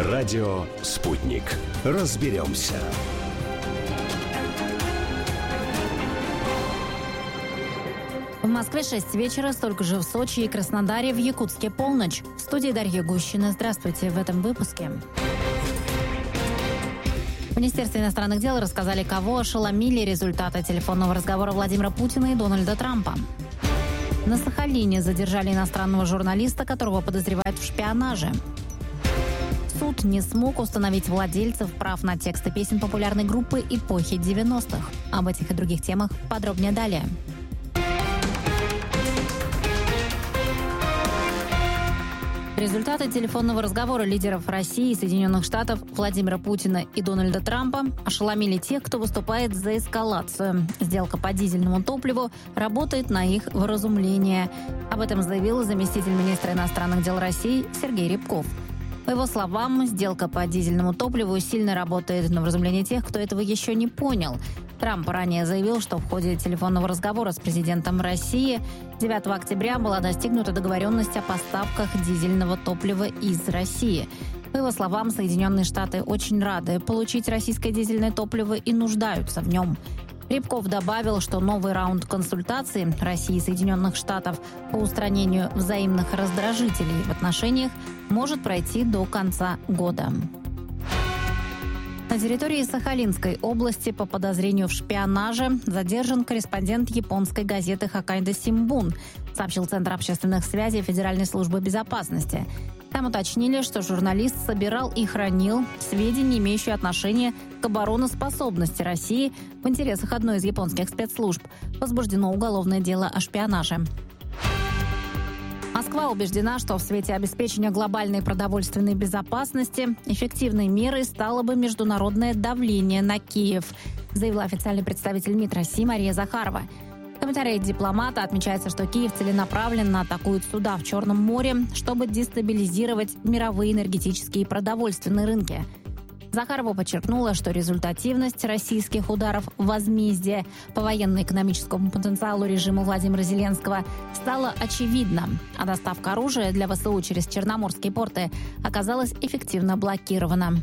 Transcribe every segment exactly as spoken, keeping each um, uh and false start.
Радио «Спутник». Разберемся. В Москве шесть вечера, столько же в Сочи и Краснодаре, в Якутске полночь. В студии Дарья Гущина. Здравствуйте в этом выпуске. В Министерстве иностранных дел рассказали, кого ошеломили результаты телефонного разговора Владимира Путина и Дональда Трампа. На Сахалине задержали иностранного журналиста, которого подозревают в шпионаже. Суд не смог установить владельцев прав на тексты песен популярной группы эпохи девяностых. Об этих и других темах подробнее далее. Результаты телефонного разговора лидеров России и Соединенных Штатов Владимира Путина и Дональда Трампа ошеломили тех, кто выступает за эскалацию. Сделка по дизельному топливу работает на их вразумление. Об этом заявил заместитель министра иностранных дел России Сергей Рябков. По его словам, сделка по дизельному топливу сильно работает на вразумление тех, кто этого еще не понял. Трамп ранее заявил, что в ходе телефонного разговора с президентом России девятого октября была достигнута договоренность о поставках дизельного топлива из России. По его словам, Соединенные Штаты очень рады получить российское дизельное топливо и нуждаются в нем. Рябков добавил, что новый раунд консультаций России и Соединенных Штатов по устранению взаимных раздражителей в отношениях может пройти до конца года. На территории Сахалинской области по подозрению в шпионаже задержан корреспондент японской газеты «Хоккайдо Симбун», сообщил Центр общественных связей Федеральной службы безопасности. Там уточнили, что журналист собирал и хранил сведения, имеющие отношение к обороноспособности России в интересах одной из японских спецслужб. Возбуждено уголовное дело о шпионаже. Москва убеждена, что в свете обеспечения глобальной продовольственной безопасности эффективной мерой стало бы международное давление на Киев, заявила официальный представитель МИД России Мария Захарова. В комментарии дипломата отмечается, что Киев целенаправленно атакует суда в Черном море, чтобы дестабилизировать мировые энергетические и продовольственные рынки. Захарова подчеркнула, что результативность российских ударов возмездия по военно-экономическому потенциалу режима Владимира Зеленского стала очевидна, а доставка оружия для ВСУ через черноморские порты оказалась эффективно блокирована.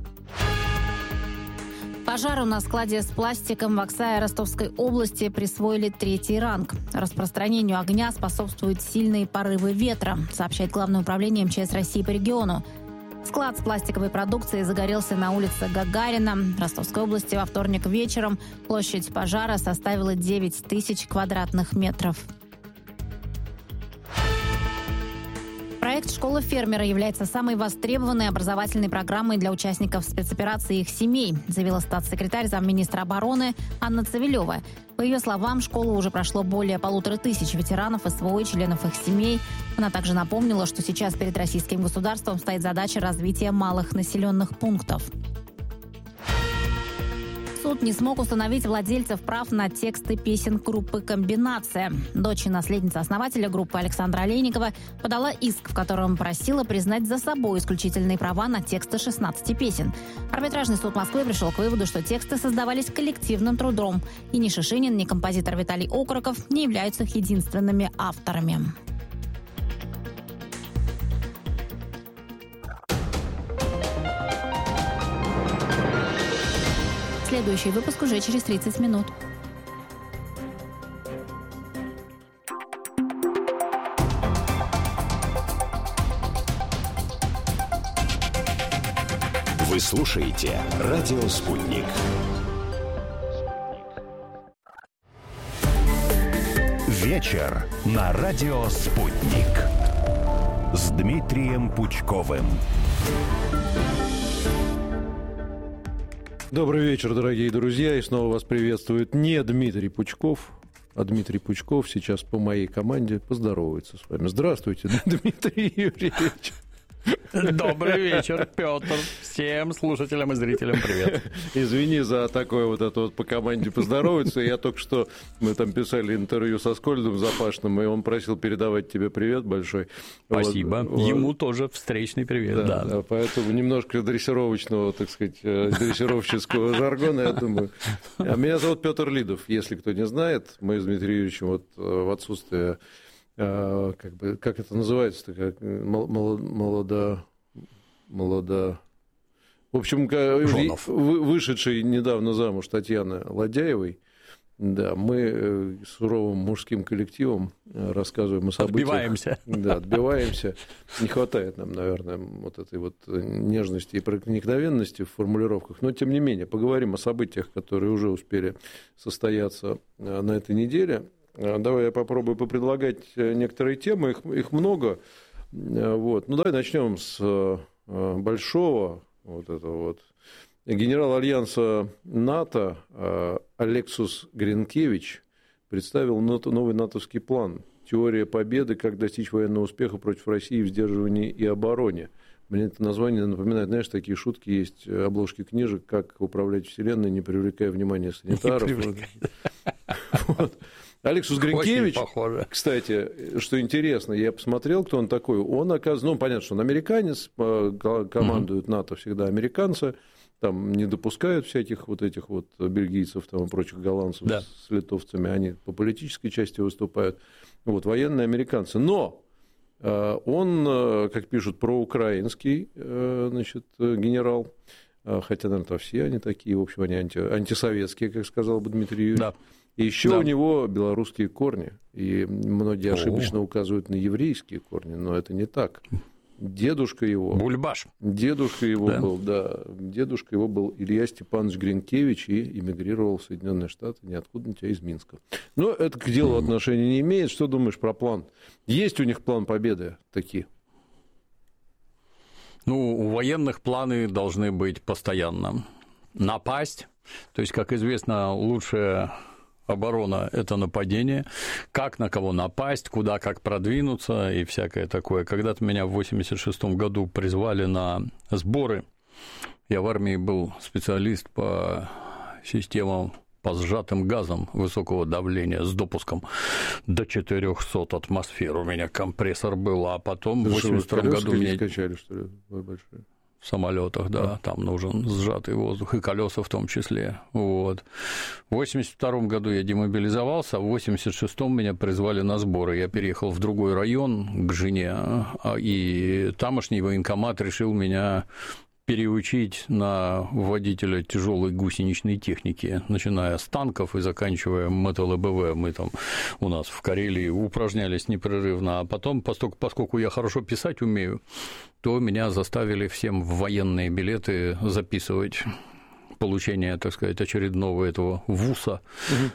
Пожару на складе с пластиком в Аксае Ростовской области присвоили третий ранг. Распространению огня способствуют сильные порывы ветра, сообщает Главное управление МЧС России по региону. Склад с пластиковой продукцией загорелся на улице Гагарина Ростовской области во вторник вечером. Площадь пожара составила девять тысяч квадратных метров. Проект «Школа фермера» является самой востребованной образовательной программой для участников спецоперации и их семей, заявила статс-секретарь замминистра обороны Анна Цивилева. По ее словам, школу уже прошло более полутора тысяч ветеранов СВО и членов их семей. Она также напомнила, что сейчас перед российским государством стоит задача развития малых населенных пунктов. Суд не смог установить владельцев прав на тексты песен группы «Комбинация». Дочь и наследница основателя группы Александра Олейникова подала иск, в котором просила признать за собой исключительные права на тексты шестнадцати песен. Арбитражный суд Москвы пришел к выводу, что тексты создавались коллективным трудом, и ни Шишинин, ни композитор Виталий Окороков не являются их единственными авторами. Следующий выпуск уже через тридцать минут. Вы слушаете «Радио Спутник». Вечер на «Радио Спутник» с Дмитрием Пучковым. Добрый вечер, дорогие друзья, и снова вас приветствует не Дмитрий Пучков, а Дмитрий Пучков сейчас по моей команде поздоровается с вами. Здравствуйте, Дмитрий Юрьевич. Добрый вечер, Петр. Всем слушателям и зрителям привет. Извини за такое вот это вот по команде поздороваться. Я только что, мы там писали интервью со Скольдом Запашным, и он просил передавать тебе привет большой. Спасибо. Вот. Ему тоже встречный привет. Да, да. Да, поэтому немножко дрессировочного, так сказать, дрессировщического жаргона, я думаю. А меня зовут Петр Лидов, если кто не знает. Мы с Дмитрием Юрьевичем вот в отсутствие... Как бы, как это называется, как молодо, молодо, В общем, Жонов. Вышедшей недавно замуж Татьяны Ладяевой, да, мы суровым мужским коллективом рассказываем о событиях. Отбиваемся. Да, отбиваемся. Не хватает нам, наверное, вот этой вот нежности и проникновенности в формулировках. Но, тем не менее, поговорим о событиях, которые уже успели состояться на этой неделе. Давай я попробую попредлагать некоторые темы. Их, их много. Вот. Ну, давай начнем с большого вот этого вот. Генерал Альянса НАТО Алексус Гринкевич представил новый натовский план «Теория победы. Как достичь военного успеха против России в сдерживании и обороне». Мне это название напоминает, знаешь, такие шутки есть, обложки книжек, как управлять вселенной, не привлекая внимания санитаров. Вот. Алексус Гринкевич, кстати, что интересно, я посмотрел, кто он такой. Он, оказывается, ну, понятно, что он американец, командует НАТО всегда американцы. Там не допускают всяких вот этих вот бельгийцев там, и прочих голландцев да. с литовцами, они по политической части выступают, вот, военные американцы. Но он, как пишут, проукраинский, значит, генерал, хотя, наверное, все они такие, в общем, они анти, антисоветские, как сказал бы Дмитрий Юрьевич. Да. И еще да. у него белорусские корни, и многие ошибочно О. указывают на еврейские корни, но это не так. Дедушка его... Бульбаш. Дедушка его да. был, да. Дедушка его был Илья Степанович Гринкевич и эмигрировал в Соединенные Штаты ниоткуда-нибудь, а из Минска. Но это к делу отношения не имеет. Что думаешь про план? Есть у них план победы такие? Ну, у военных планы должны быть постоянно. Напасть, то есть, как известно, лучшее... Оборона – это нападение, как на кого напасть, куда как продвинуться и всякое такое. Когда-то меня в восемьдесят шестом году призвали на сборы. Я в армии был специалист по системам по сжатым газам высокого давления с допуском до четырехсот атмосфер. У меня компрессор был, а потом в восемьдесят втором году меня... Качали, что ли, большие? В самолетах, да, да, там нужен сжатый воздух, и колеса в том числе. Вот. В восемьдесят втором году я демобилизовался, а в восемьдесят шестом меня призвали на сборы. Я переехал в другой район к жене, и тамошний военкомат решил меня переучить на водителя тяжелой гусеничной техники, начиная с танков и заканчивая МТЛБВ. Мы там у нас в Карелии упражнялись непрерывно, а потом, поскольку, поскольку я хорошо писать умею, то меня заставили всем в военные билеты записывать получение, так сказать, очередного этого вуса. Угу.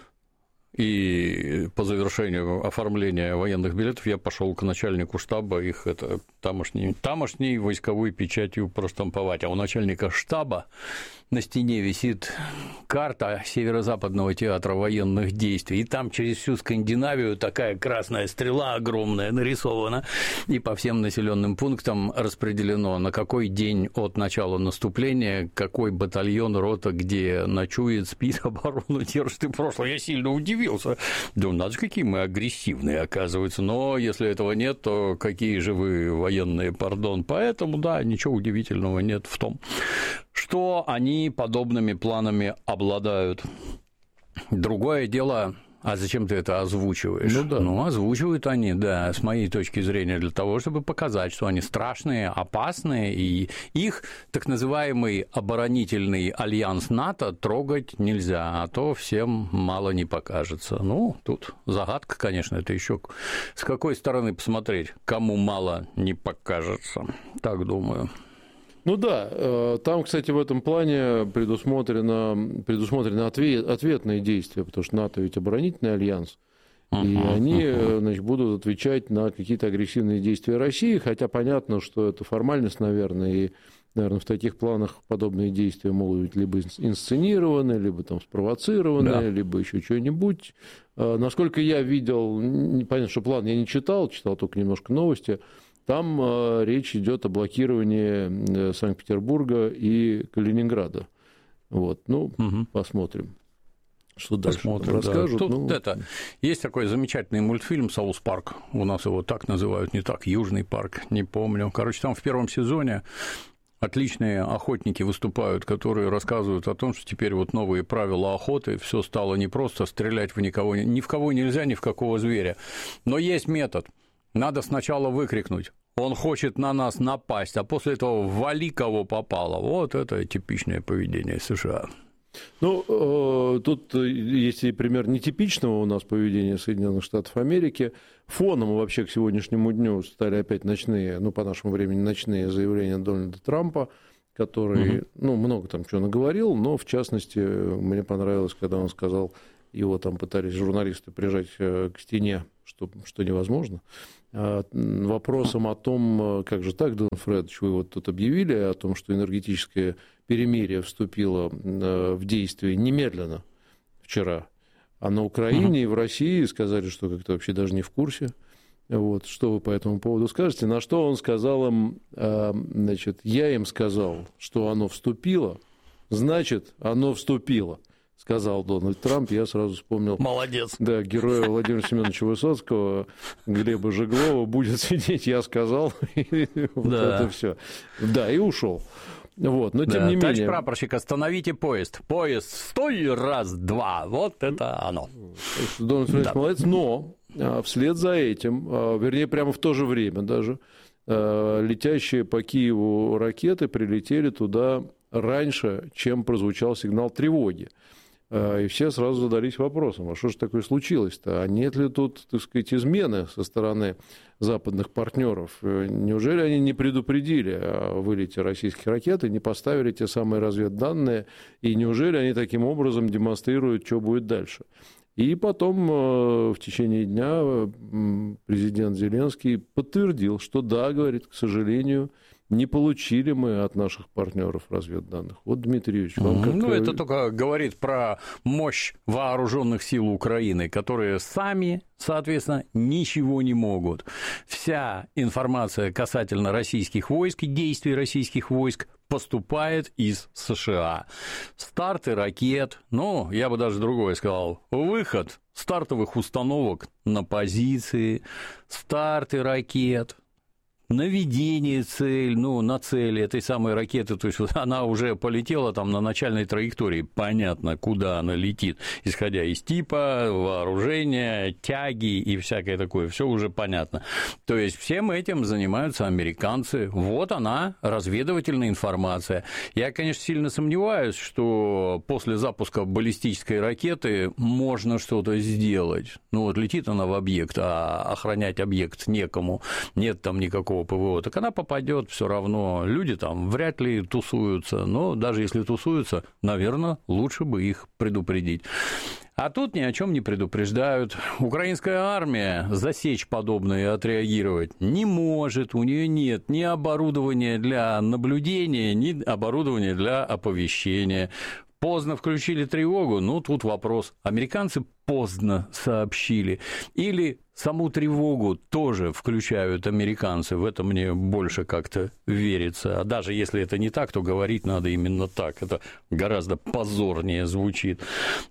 И по завершению оформления военных билетов я пошел к начальнику штаба их это тамошней, тамошней войсковой печатью проштамповать. А у начальника штаба на стене висит карта Северо-Западного театра военных действий, и там через всю Скандинавию такая красная стрела огромная нарисована, и по всем населенным пунктам распределено, на какой день от начала наступления, какой батальон, рота, где ночует, спит, оборону держит и прошлое. Я сильно удивился. Думаю, надо же, какие мы агрессивные, оказывается. Но если этого нет, то какие же вы военные, пардон. Поэтому, да, ничего удивительного нет в том, что они подобными планами обладают. Другое дело, а зачем ты это озвучиваешь? Ну, да. Ну, озвучивают они, да, с моей точки зрения, для того, чтобы показать, что они страшные, опасные, и их так называемый оборонительный альянс НАТО трогать нельзя, а то всем мало не покажется. Ну, тут загадка, конечно, это еще с какой стороны посмотреть, кому мало не покажется, так думаю. Ну да, там, кстати, в этом плане предусмотрено, предусмотрены ответ, ответные действия, потому что НАТО ведь оборонительный альянс, uh-huh, и они uh-huh. значит, будут отвечать на какие-то агрессивные действия России, хотя понятно, что это формальность, наверное, и, наверное, в таких планах подобные действия могут быть либо инсценированы, либо там спровоцированы, да. либо еще что-нибудь. Насколько я видел, понятно, что план я не читал, читал только немножко новости. Там э, речь идет о блокировании Санкт-Петербурга и Калининграда. Вот, ну, угу. посмотрим, что дальше посмотрим, расскажут. Да. Тут ну... это, есть такой замечательный мультфильм «Саус Парк», у нас его так называют, не так, Южный парк, не помню. Короче, там в первом сезоне отличные охотники выступают, которые рассказывают о том, что теперь вот новые правила охоты, все стало не просто стрелять в никого, ни в кого нельзя, ни в какого зверя, но есть метод. Надо сначала выкрикнуть он хочет на нас напасть, а после этого вали кого попало. Вот это типичное поведение США. Ну, э, тут есть и пример нетипичного у нас поведения Соединенных Штатов Америки. Фоном вообще к сегодняшнему дню стали опять ночные, ну, по нашему времени, ночные заявления Дональда Трампа, который, угу. ну, много там чего наговорил, но, в частности, мне понравилось, когда он сказал, его там пытались журналисты прижать к стене, что, что невозможно. Вопросом о том, как же так, Дон Фредович, вы вот тут объявили о том, что энергетическое перемирие вступило в действие немедленно вчера, а на Украине uh-huh. и в России сказали, что как-то вообще даже не в курсе. Вот, что вы по этому поводу скажете? На что он сказал им, значит, я им сказал, что оно вступило, значит, оно вступило. Сказал Дональд Трамп, я сразу вспомнил... Молодец. Да, героя Владимира Семеновича Высоцкого, Глеба Жеглова, будет сидеть, я сказал, и вот да. это все. Да, и ушел. Вот, но тем да. не менее... Товарищ прапорщик, остановите поезд. Поезд, стой, раз, два. Вот это оно. Дональд Фредович да. молодец, но вслед за этим, вернее, прямо в то же время даже, летящие по Киеву ракеты прилетели туда раньше, чем прозвучал сигнал тревоги. И все сразу задались вопросом, а что же такое случилось-то? А нет ли тут, так сказать, измены со стороны западных партнеров? Неужели они не предупредили о вылете российских ракет и не поставили те самые разведданные? И неужели они таким образом демонстрируют, что будет дальше? И потом в течение дня президент Зеленский подтвердил, что да, говорит, к сожалению, не получили мы от наших партнеров разведданных. Вот, Дмитрий Юрьевич, вам как... Ну, это только говорит про мощь вооруженных сил Украины, которые сами, соответственно, ничего не могут. Вся информация касательно российских войск и действий российских войск поступает из США. Старты ракет, ну, я бы даже другое сказал, выход стартовых установок на позиции, старты ракет, наведение цель, ну, на цели этой самой ракеты, то есть она уже полетела там на начальной траектории, понятно, куда она летит, исходя из типа, вооружения, тяги и всякое такое, все уже понятно. То есть всем этим занимаются американцы. Вот она, разведывательная информация. Я, конечно, сильно сомневаюсь, что после запуска баллистической ракеты можно что-то сделать. Ну, вот летит она в объект, а охранять объект некому, нет там никакого ПВО, так она попадет все равно. Люди там вряд ли тусуются, но даже если тусуются, наверное, лучше бы их предупредить. А тут ни о чем не предупреждают. Украинская армия засечь подобное и отреагировать не может. У нее нет ни оборудования для наблюдения, ни оборудования для оповещения. Поздно включили тревогу, ну, тут вопрос. Американцы поздно сообщили. Или саму тревогу тоже включают американцы. В это мне больше как-то верится. А даже если это не так, то говорить надо именно так. Это гораздо позорнее звучит.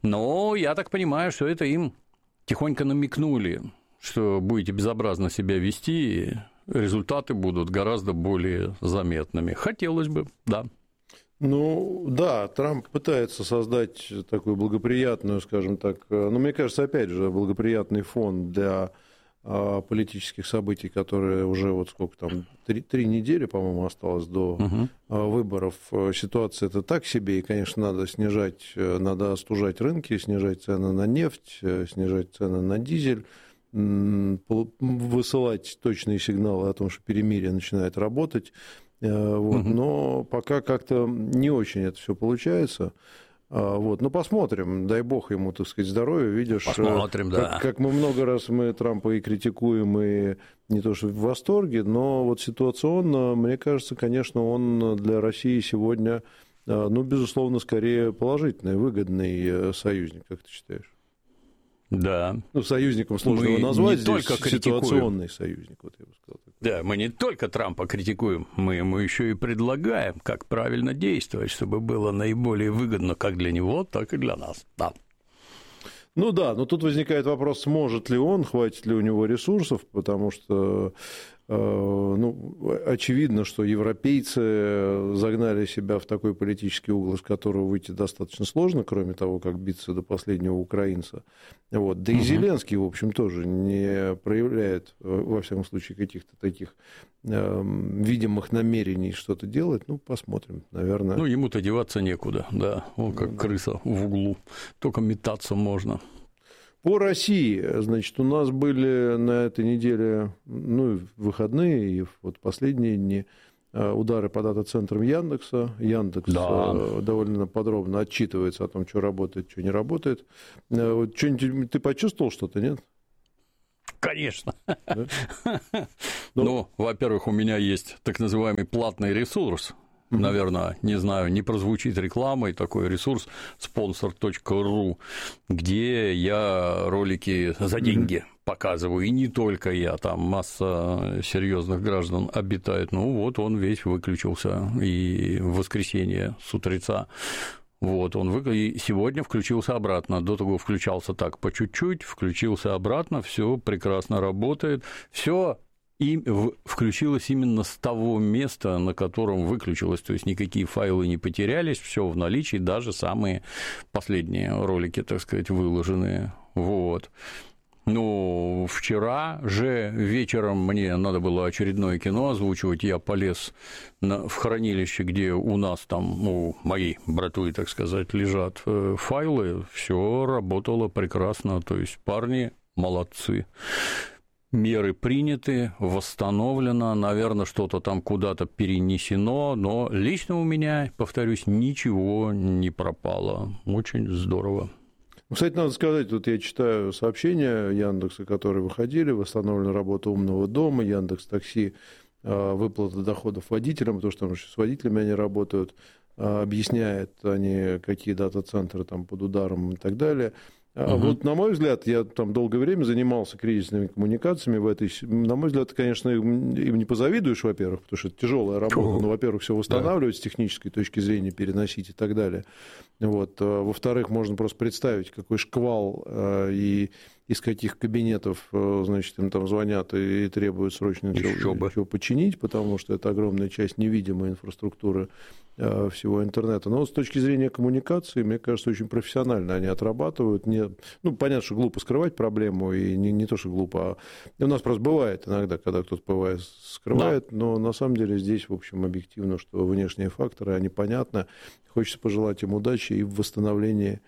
Но я так понимаю, что это им тихонько намекнули, что будете безобразно себя вести, результаты будут гораздо более заметными. Хотелось бы, да. Ну, да, Трамп пытается создать такую благоприятную, скажем так, ну, мне кажется, опять же, благоприятный фон для а, политических событий, которые уже вот сколько там, три, три недели, по-моему, осталось до угу. а, выборов. Ситуация это так себе, и, конечно, надо снижать, надо остужать рынки, снижать цены на нефть, снижать цены на дизель, высылать точные сигналы о том, что перемирие начинает работать. Вот, угу. Но пока как-то не очень это все получается. Вот, ну, посмотрим, дай бог ему, так сказать, здоровья, видишь, посмотрим, как, да. как мы много раз мы Трампа и критикуем, и не то что в восторге, но вот ситуационно, мне кажется, конечно, он для России сегодня, ну, безусловно, скорее положительный, выгодный союзник, как ты считаешь? Да. Ну, союзником сложно его назвать, здесь ситуационный союзник, вот я бы сказал. Да, мы не только Трампа критикуем, мы ему еще и предлагаем, как правильно действовать, чтобы было наиболее выгодно как для него, так и для нас. Да. Ну да, но тут возникает вопрос, сможет ли он, хватит ли у него ресурсов, потому что Ну, очевидно, что европейцы загнали себя в такой политический угол, из которого выйти достаточно сложно, кроме того, как биться до последнего украинца. Вот. Да и угу. Зеленский, в общем, тоже не проявляет, во всяком случае, каких-то таких э, видимых намерений что-то делать. Ну, посмотрим, наверное. Ну, ему-то деваться некуда, да. Он как да. крыса в углу. Только метаться можно. По России, значит, у нас были на этой неделе, ну, выходные и вот последние дни удары по дата-центрам Яндекса. Яндекс да. довольно подробно отчитывается о том, что работает, что не работает. Вот, что-нибудь ты почувствовал что-то, нет? Конечно. Да? Ну, ну, во-первых, у меня есть так называемый платный ресурс. Наверное, не знаю, не прозвучит рекламой, такой ресурс спонсор точка ру, где я ролики за деньги mm-hmm. показываю, и не только я, там масса серьезных граждан обитает. Ну вот он весь выключился, и в воскресенье с утреца. Вот, он вы... и сегодня включился обратно. До того включался так по чуть-чуть, включился обратно, все прекрасно работает, все. И включилось именно с того места, на котором выключилось, то есть никакие файлы не потерялись, все в наличии, даже самые последние ролики, так сказать, выложенные. Вот. Ну, вчера же вечером мне надо было очередное кино озвучивать, я полез на, в хранилище, где у нас там, у моей братвы, так сказать, лежат файлы, все работало прекрасно, то есть парни молодцы. Меры приняты, восстановлено, наверное, что-то там куда-то перенесено, но лично у меня, повторюсь, ничего не пропало. Очень здорово. Кстати, надо сказать, тут я читаю сообщения Яндекса, которые выходили, восстановлена работа умного дома, Яндекс.Такси, выплата доходов водителям, потому что там с водителями они работают, объясняют они, какие дата-центры там под ударом и так далее. А угу. вот, на мой взгляд, я там долгое время занимался кризисными коммуникациями в этой... На мой взгляд, конечно, им не позавидуешь, во-первых, потому что это тяжелая работа, но, во-первых, все восстанавливать да. с технической точки зрения, переносить и так далее. Вот. Во-вторых, можно просто представить, какой шквал и из каких кабинетов, значит, им там звонят и требуют срочно чего починить, потому что это огромная часть невидимой инфраструктуры всего интернета. Но вот с точки зрения коммуникации, мне кажется, очень профессионально они отрабатывают. Не, ну, понятно, что глупо скрывать проблему, и не, не то, что глупо, а у нас просто бывает иногда, когда кто-то ПВ скрывает, да. но на самом деле здесь, в общем, объективно, что внешние факторы, они понятны. Хочется пожелать им удачи и в восстановлении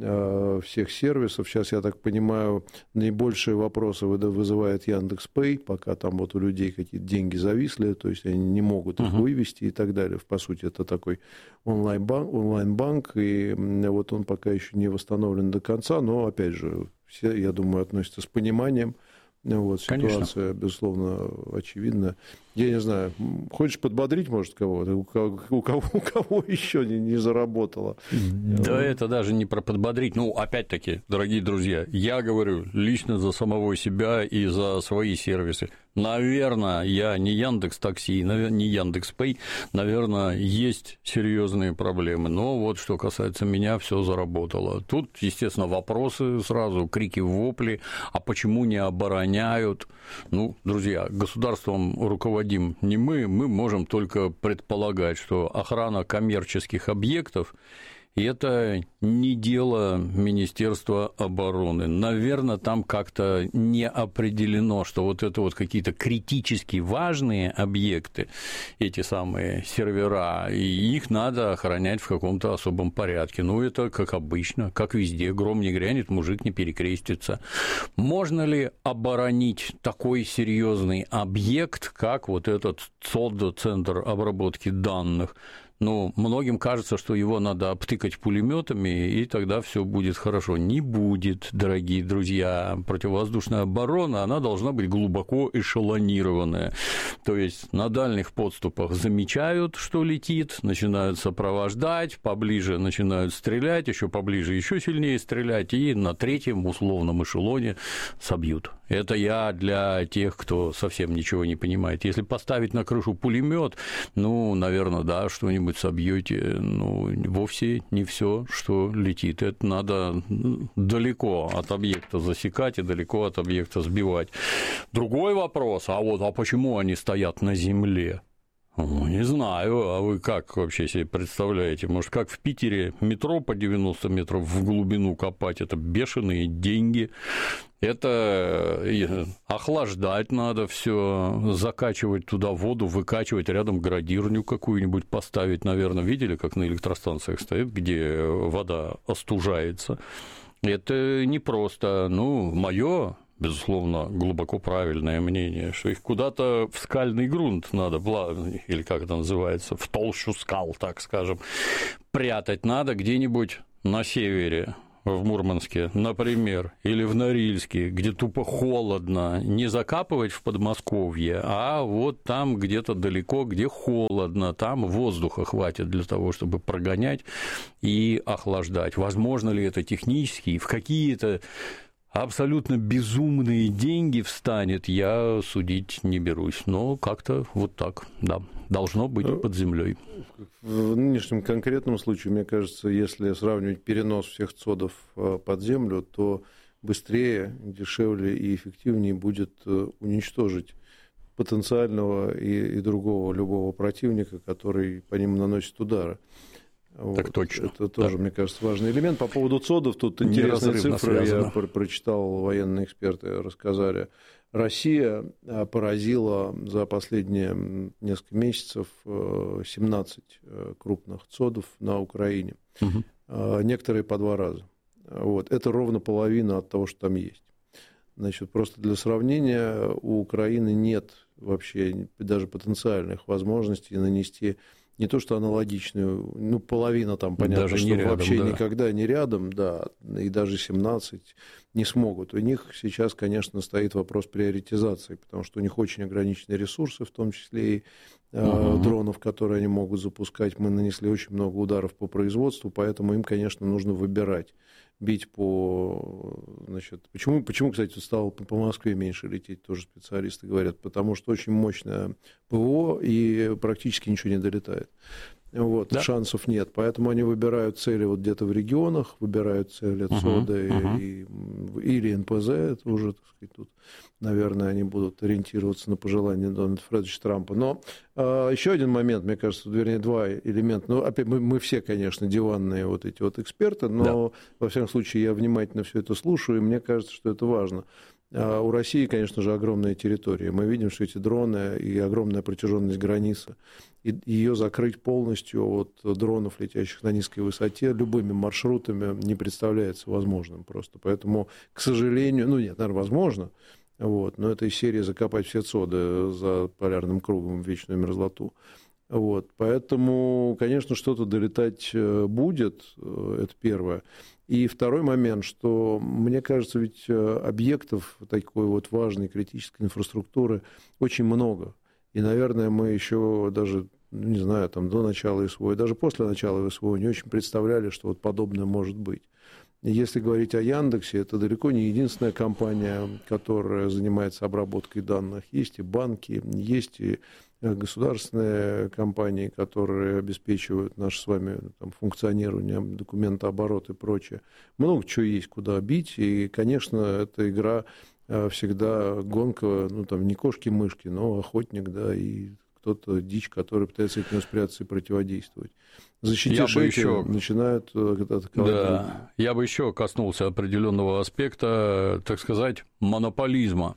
всех сервисов. Сейчас, я так понимаю, наибольшие вопросы вызывает Яндекс.Пэй, пока там вот у людей какие-то деньги зависли, то есть они не могут их uh-huh. вывести и так далее. По сути, это такой онлайн-банк, онлайн-банк, и вот он пока еще не восстановлен до конца, но, опять же, все, я думаю, относятся с пониманием. Вот, ситуация, Конечно. Безусловно, очевидна. Я не знаю, хочешь подбодрить, может, кого-то? У кого, у кого, у кого еще не, не заработало? Да вот. Это даже не про подбодрить. Ну, опять-таки, дорогие друзья, я говорю лично за самого себя и за свои сервисы. Наверное, я не Яндекс.Такси, не Яндекс.Пэй, наверное, есть серьезные проблемы. Но вот что касается меня, все заработало. Тут, естественно, вопросы сразу, крики, вопли, а почему не обороняют? Ну, друзья, государством руководим не мы, мы можем только предполагать, что охрана коммерческих объектов – и это не дело Министерства обороны. Наверное, там как-то не определено, что вот это вот какие-то критически важные объекты, эти самые сервера, и их надо охранять в каком-то особом порядке. Ну, это как обычно, как везде. Гром не грянет, мужик не перекрестится. Можно ли оборонить такой серьезный объект, как вот этот ЦОД, Центр обработки данных? Ну, многим кажется, что его надо обтыкать пулеметами, и тогда все будет хорошо. Не будет, дорогие друзья. Противовоздушная оборона, она должна быть глубоко эшелонированная. То есть на дальних подступах замечают, что летит, начинают сопровождать, поближе начинают стрелять, еще поближе еще сильнее стрелять, и на третьем условном эшелоне собьют. Это я для тех, кто совсем ничего не понимает. Если поставить на крышу пулемет, ну, наверное, да, что-нибудь где-нибудь собьете. Ну, вовсе не все, что летит. Это надо далеко от объекта засекать и далеко от объекта сбивать. Другой вопрос, а вот а почему они стоят на земле? Ну, не знаю, а вы как вообще себе представляете? Может, как в Питере метро по девяносто метров в глубину копать? Это бешеные деньги. Это охлаждать надо все, закачивать туда воду, выкачивать, рядом градирню какую-нибудь поставить, наверное. Видели, как на электростанциях стоит, где вода остужается? Это непросто. Ну, мое, безусловно, глубоко правильное мнение, что их куда-то в скальный грунт надо, или как это называется, в толщу скал, так скажем, прятать надо где-нибудь на севере, в Мурманске, например, или в Норильске, где тупо холодно, не закапывать в Подмосковье, а вот там где-то далеко, где холодно, там воздуха хватит для того, чтобы прогонять и охлаждать. Возможно ли это технически, в какие-то абсолютно безумные деньги встанет, я судить не берусь, но как-то вот так, да, должно быть под землей. В нынешнем конкретном случае, мне кажется, если сравнивать перенос всех цодов под землю, то быстрее, дешевле и эффективнее будет уничтожить потенциального и, и другого любого противника, который по ним наносит удары. Так вот. точно. Это тоже, да, мне кажется, важный элемент. По поводу цодов, тут интересные цифры, я прочитал, военные эксперты рассказали. Россия поразила за последние несколько месяцев семнадцать крупных цодов на Украине. Угу. Некоторые по два раза. Вот. Это ровно половина от того, что там есть. Значит, просто для сравнения, у Украины нет вообще даже потенциальных возможностей нанести не то что аналогичную, ну, половина там, понятно, даже что рядом, вообще да. никогда не рядом, да, и даже семнадцать не смогут. У них сейчас, конечно, стоит вопрос приоритизации, потому что у них очень ограниченные ресурсы, в том числе и э, угу. дронов, которые они могут запускать. Мы нанесли очень много ударов по производству, поэтому им, конечно, нужно выбирать. Бить по... Значит, почему, почему, кстати, стало по Москве меньше лететь, тоже специалисты говорят, потому что очень мощное ПВО и практически ничего не долетает. Вот, да? Шансов нет, поэтому они выбирают цели вот где-то в регионах, выбирают цели ЦОДа uh-huh, uh-huh. и, или эн пэ зэ, это уже, так сказать, тут, наверное, они будут ориентироваться на пожелания Дональда Фредовича Трампа. Но а, еще один момент, мне кажется, вернее, два элемента. Ну, опять, мы, мы все, конечно, диванные вот эти вот эксперты, но, да. во всяком случае, я внимательно все это слушаю, и мне кажется, что это важно. А у России, конечно же, огромная территория. Мы видим, что эти дроны и огромная протяженность границы, и ее закрыть полностью от дронов, летящих на низкой высоте, любыми маршрутами не представляется возможным просто. Поэтому, к сожалению, ну нет, наверное, возможно, вот, но это из серии закопать все цоды за полярным кругом в вечную мерзлоту. Вот, поэтому, конечно, что-то долетать будет, это первое. И второй момент, что, мне кажется, ведь объектов такой вот важной критической инфраструктуры очень много. И, наверное, мы еще даже, не знаю, там, до начала СВО, и даже после начала СВО не очень представляли, что вот подобное может быть. И если говорить о Яндексе, это далеко не единственная компания, которая занимается обработкой данных. Есть и банки, есть и государственные компании, которые обеспечивают наше с вами там, функционирование, документооборот и прочее. Много чего есть, куда бить, и, конечно, эта игра всегда гонка, ну, там, не кошки-мышки, но охотник, да, и кто-то дичь, который пытается от него спрятаться и противодействовать. Защитишь эти, еще... начинают атаковать. Да, я бы еще коснулся определенного аспекта, так сказать, монополизма.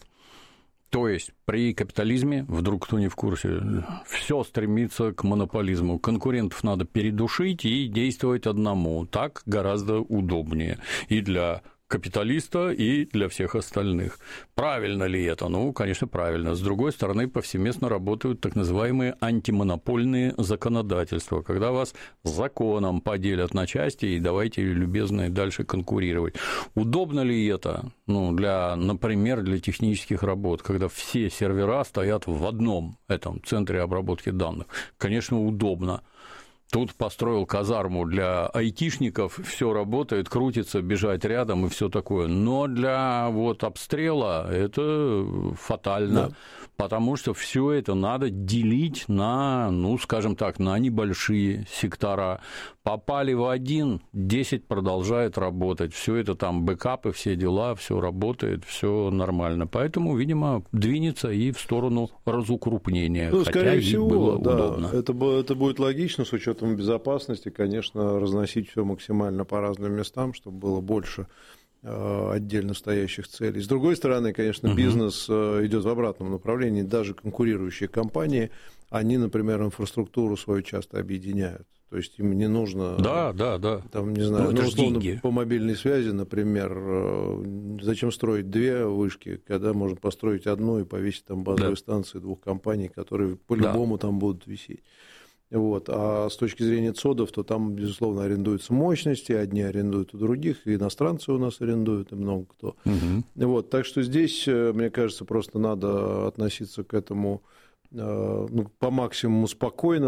То есть при капитализме, вдруг кто не в курсе, все стремится к монополизму. Конкурентов надо передушить и действовать одному. Так гораздо удобнее и для капиталиста, и для всех остальных. Правильно ли это? Ну, конечно, правильно. С другой стороны, повсеместно работают так называемые антимонопольные законодательства, когда вас законом поделят на части и давайте, любезные, дальше конкурировать. Удобно ли это? Ну, для, например, для технических работ, когда все сервера стоят в одном этом центре обработки данных? Конечно, удобно. Тут построил казарму для айтишников, все работает, крутится, бежать рядом и все такое. Но для вот обстрела это фатально, да. Потому что все это надо делить на, ну, скажем так, на небольшие сектора. Попали в один, десять продолжает работать. Все это там бэкапы, все дела, все работает, все нормально. Поэтому, видимо, двинется и в сторону разукрупнения. Ну, хотя скорее и всего, было да, удобно. Это, это будет логично с учетом безопасности, конечно, разносить все максимально по разным местам, чтобы было больше отдельно стоящих целей. С другой стороны, конечно, uh-huh. бизнес идет в обратном направлении. Даже конкурирующие компании, они, например, инфраструктуру свою часто объединяют. То есть им не нужно, да, да, да. Там, не знаю, ну, ну, условно, деньги. По мобильной связи, например, зачем строить две вышки, когда можно построить одну и повесить там базовые да. станции двух компаний, которые по-любому да. там будут висеть. Вот. А с точки зрения ЦОДов, то там, безусловно, арендуются мощности, одни арендуют у других, и иностранцы у нас арендуют, и много кто. Угу. Вот. Так что здесь, мне кажется, просто надо относиться к этому ну, по максимуму спокойно.